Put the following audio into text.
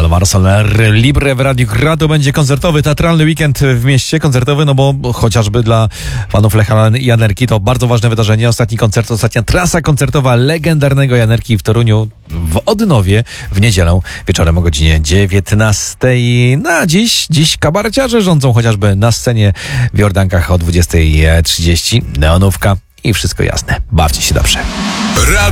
Alvaro Soler Libre w Radiu Grado. Będzie koncertowy, teatralny weekend w mieście. Koncertowy, no bo chociażby dla fanów Lecha i Janerki to bardzo ważne wydarzenie. Ostatni koncert, ostatnia trasa koncertowa legendarnego Janerki w Toruniu, w Odynowie, w niedzielę wieczorem o godzinie 19. Na dziś kabareciarze rządzą chociażby na scenie w Jordankach o 20:30. Neonówka i wszystko jasne. Bawcie się dobrze.